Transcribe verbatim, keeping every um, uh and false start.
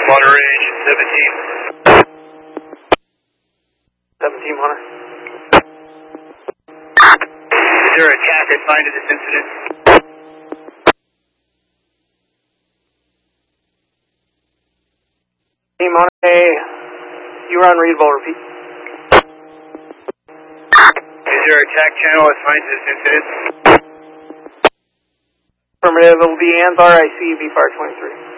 Monterey, seventeen. seventeen, Hunter. Is there a attack assigned to this incident? Team Monterey, you are unreadable, repeat. Is there a attack channel assigned to this incident? Affirmative, it will be A N S R I C V FAR twenty-three.